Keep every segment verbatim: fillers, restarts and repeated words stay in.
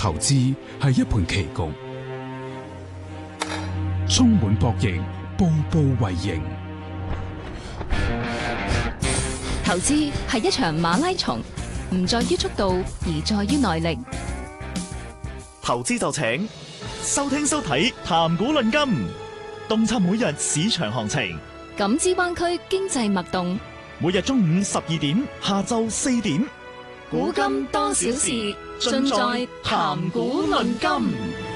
投資係一盤棋局，充滿博弈，步步為營。 投資係一場馬拉松，唔在於速度，而在於耐力。 投資就請收聽收睇談股論金，洞察每日市場行情， 感知灣區經濟脈動。 每日中午十二點，下晝四點， 古今多少事，盡在談股論金。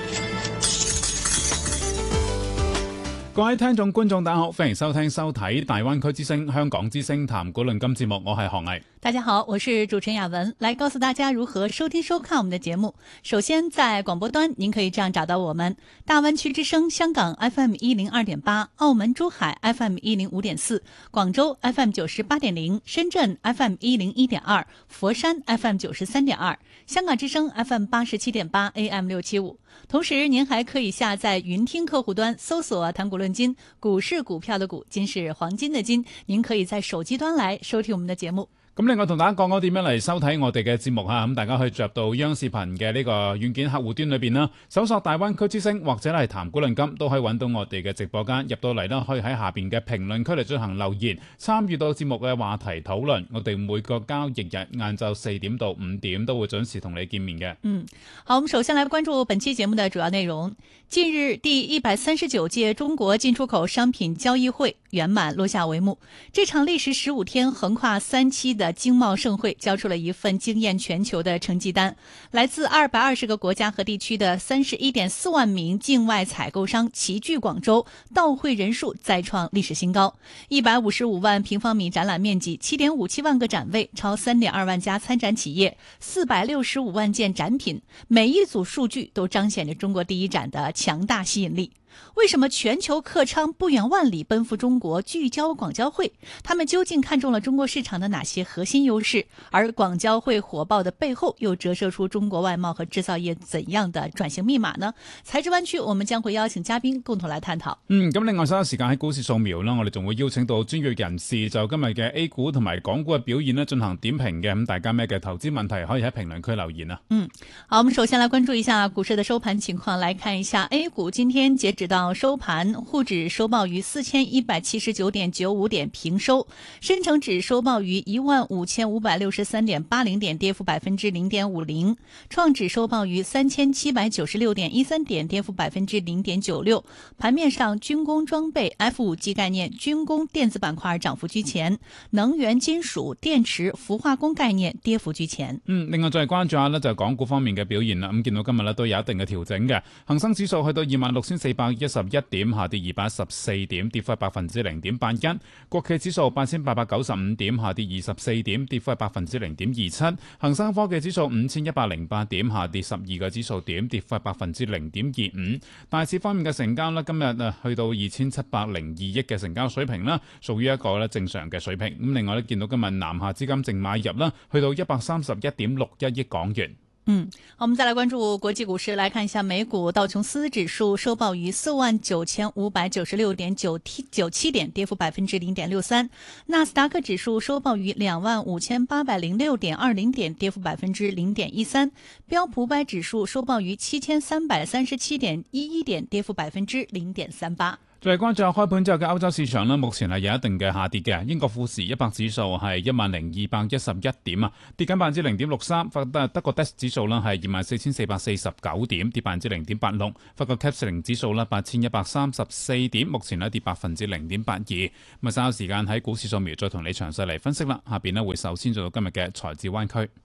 各位聽眾觀眾大家好，歡迎收聽收睇大灣區之聲香港之聲談股論金節目，我係何毅。 大家好，我是主持人雅文，來告訴大家如何收聽收看我們的節目。首先在廣播端您可以這樣找到我們：大灣區之聲香港 F M 一零二點八，澳門珠海 F M 一零五點四，廣州 F M 九十八點零，深圳 F M 一零一點二，佛山 F M 九十三點二，香港之聲 F M 八十七點八 A M 六七五。同時您還可以下載雲聽客戶端搜索談股論金，股是股票的股，金是黃金的金，您可以在手機端來收聽我們的節目。 咁另外同大家講講點樣嚟收睇我哋嘅節目嚇，咁大家可以着到央視頻嘅呢個軟件客戶端裏邊啦，搜索大灣區之聲或者係談股論金，都可以揾到我哋嘅直播間。入到嚟啦，可以喺下邊嘅評論區嚟進行留言，參與到節目嘅話題討論。我哋每個交易日晏晝四點到五點都會準時同你見面嘅。 嗯，好，我們首先來關注本期節目的主要內容。近日，第一百三十九屆中國進出口商品交易會圓滿落下帷幕。這場歷時十五天、橫跨三期的經貿盛會交出了一份驚豔全球的成績單。來自二百二十個國家和地區的三十一點四萬名境外採購商齊聚廣州，到會人數再創歷史新高。一百五十五萬平方米展覽面積，七點五七萬個展位，超三點二萬家參展企業，四百六十五萬件展品，每一組數據都彰顯着中國第一展的強大吸引力。為什麼全球客艙不遠萬里奔赴中國聚焦廣交會？他們究竟看中了中國市場的哪些核心優勢？而廣交會火爆的背後又折射出中國外貿和製造業怎樣的轉型密碼呢？財智灣區我們將會邀請嘉賓共同來探討。 嗯，咁另外稍後時間喺股市掃描啦，我哋仲會邀請到專業人士就今日嘅 A 股同埋港股嘅表現呢進行點評嘅。咁大家咩嘅投資問題可以喺評論區留言啊。 嗯，好，我們首先來關注一下股市的收盤情況，來看一下 A 股今天截止到收盤，滬指收報於四千一百七十九點九五點平收，深成指收報於一萬五千五百六十三點八零點，跌幅百分之零點五零，創指收報於三千七百九十六點一三點，跌幅百分之零點九六。盤面上，軍工裝備、F 五 G 概念、軍工電子板塊漲幅居前，能源、金屬、電池、氟化工概念跌幅居前。 嗯，另外再關注下呢，就係港股方面嘅表現啦。咁見到今日呢都有一定嘅調整嘅，恒生指數去到二萬六千四百一十一點，下跌二百一十四點，跌幅係百分之零點八一。國企指數八千八百九十五點，下跌二十四點，跌幅係百分之零點二七。恒生科技指數五千一百零八點，下跌十二個指數點，跌幅係百分之零點二五。大市方面嘅成交呢，今日啊去到二千七百零二億嘅成交水平啦，屬於一個咧正常嘅水平。咁另外咧見到今日南下資金淨買入啦，去到一百三十一點六一億港元。 嗯，我們再來關注國際股市，來看一下美股道瓊斯指數收報於四萬九千五百九十六點九七點，跌幅百分之零點六三。納斯達克指數收報於兩萬五千八百零六點二零點，跌幅百分之零點一三。標普五百指數收報於七千三百三十七點一一點，跌幅百分之零點三八。 再嚟關注下開盤之後嘅歐洲市場呢，目前係有一定嘅下跌嘅。英國富時一百指數係一萬零二百一十一點啊，跌緊百分之零點六三。法德德國 D A X 指數呢係二萬四千四百四十九點，跌百分之零點八六。法國 C A C 四零指數呢八千一百三十四點，目前呢跌百分之零點八二。咁啊，稍後時間喺股市掃描再同你詳細嚟分析啦。下邊呢會首先做到今日嘅財智灣區。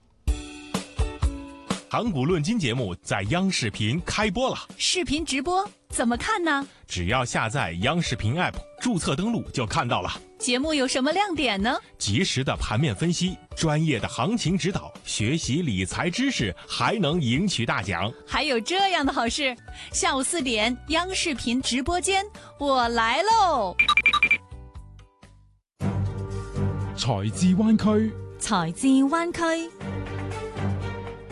談股論金節目在央視頻開播了， 視頻直播怎麼看呢？ 只要下載央視頻 App， 註冊登錄就看到了。 節目有什麼亮點呢？ 及時的盤面分析，專業的行情指導，學習理財知識，還能贏取大獎。 還有這樣的好事，下午四點央視頻直播間，我來嘍！ 財智灣區， 財智灣區。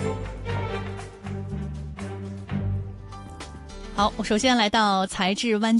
好，我首先來到財智灣區。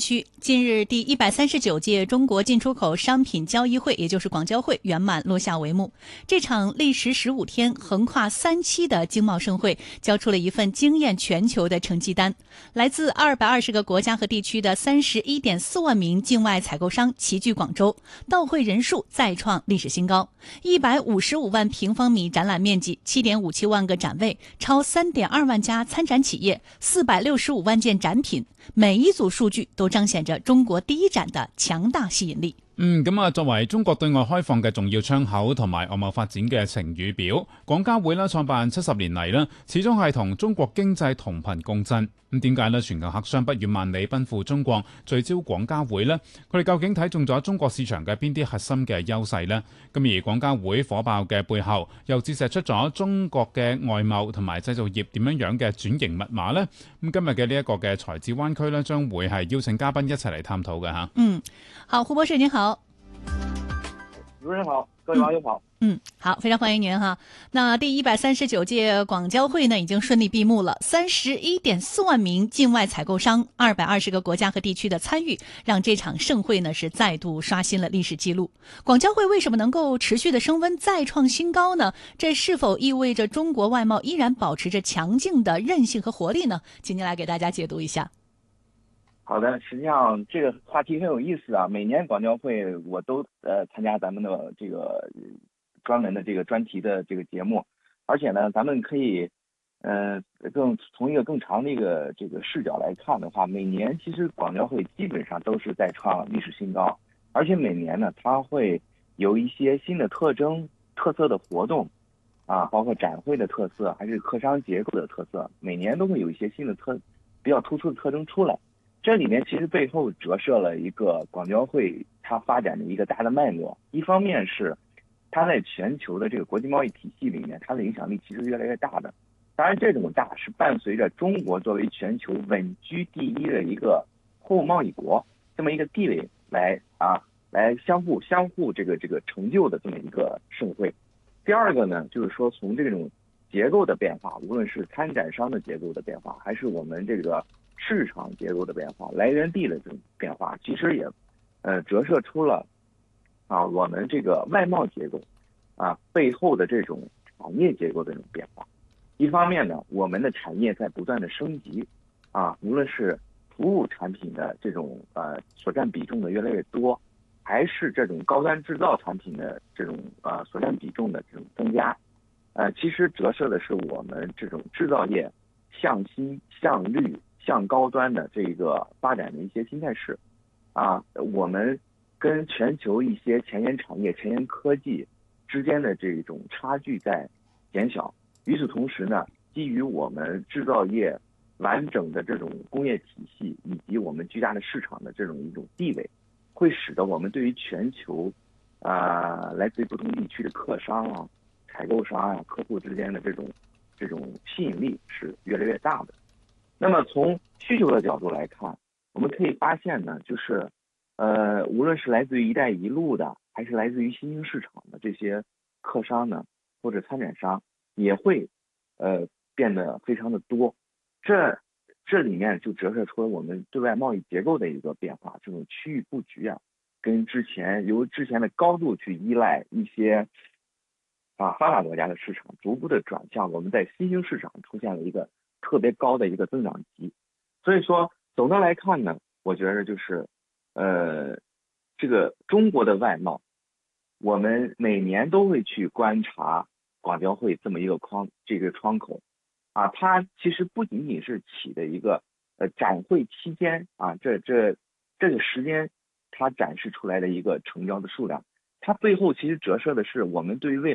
近日，第一百三十九届中国进出口商品交易会，也就是广交会圆满落下帷幕。这场历时十五天、横跨三期的经贸盛会，交出了一份惊艳全球的成绩单。来自二百二十个国家和地区的三十一点四万名境外采购商齐聚广州，到会人数再创历史新高。一百五十五万平方米展览面积，七点五七万个展位，超三点二万家参展企业，四百六十五万件展品，每一组數據都彰顯着中國第一展的強大吸引力。 嗯，咁啊，作為中國對外開放嘅重要窗口同埋外貿發展嘅晴雨表，廣交會啦創辦七十年嚟啦，始終係同中國經濟同頻共振。咁點解呢？全球客商不遠萬里奔赴中國，聚焦廣交會呢？佢哋究竟睇中咗中國市場嘅邊啲核心嘅優勢呢？咁而廣交會火爆嘅背後，又折射出咗中國嘅外貿同埋製造業點樣樣嘅轉型密碼呢？咁今日嘅呢一個嘅財智灣區呢，將會係邀請嘉賓一齊嚟探討嘅嚇。 嗯，好，胡博士您好。 主持人好，各位網友好。 嗯，好，非常歡迎您哈。那第一百三十九屆廣交會呢，已經順利閉幕了。三十一點四萬名境外採購商，二百二十個國家和地區的參與，讓這場盛會呢是再度刷新了歷史記錄。廣交會為什麼能夠持續的升溫，再創新高呢？這是否意味着中國外貿依然保持着強勁的韌性和活力呢？請您來給大家解讀一下。 好的，實際上這個話題很有意思啊。每年廣交會我都呃參加咱們的這個專門的這個專題的這個節目，而且呢，咱們可以呃更從一個更長的一個這個視角來看的話，每年其實廣交會基本上都是在創歷史新高，而且每年呢，它會有一些新的特徵、特色的活動啊，包括展會的特色，還是客商結構的特色，每年都會有一些新的特比較突出的特徵出來。這裡面其實背後折射了一個廣交會它發展的一個大的脈絡。一方面是它在全球的這個國際貿易體系裡面，它的影響力其實越來越大的。當然，這種大是伴隨着中國作為全球穩居第一的一個貨物貿易國這麼一個地位來啊，來相互相互這個這個成就的這麼一個盛會。第二個呢，就是說從這種結構的變化，無論是參展商的結構的變化，還是我們這個市場結構的變化，來源地的這種變化，其實也，呃，折射出了啊我們這個外貿結構啊背後的這種產業結構的這種變化。一方面呢，我們的產業在不斷的升級，啊，無論是服務產品的這種呃所佔比重的越來越多，還是這種高端製造產品的這種呃所佔比重的這種增加，呃，其實折射的是我們這種製造業向新向綠向高端的這個發展的一些新態勢，啊，我們跟全球一些前沿產業、前沿科技之間的這種差距在減小。與此同時呢，基於我們製造業完整的這種工業體系以及我們巨大的市場的這種一種地位，會使得我們對於全球啊、呃、來自於不同地區的客商啊、採購商啊、客戶之間的這種這種吸引力是越來越大的。那麼從需求的角度來看，我們可以發現呢，就是呃，無論是來自於一帶一路的，還是來自於新興市場的這些客商呢，或者參展商，也會呃變得非常的多。這這裡面就折射出了我們對外貿易結構的一個變化，這種區域佈局啊，跟之前由之前的高度去依賴一些啊發達國家的市場，逐步的轉向我們在新興市場出現了一個特別高的一個增長級。所以說總的來看呢，我覺得就是呃這個中國的外貿，我們每年都會去觀察廣交會這麼一個框這個窗口啊，它其實不僅僅是起的一個呃展會期間啊，這這這個時間它展示出來的一個成交的數量，它背後其實折射的是我們對於未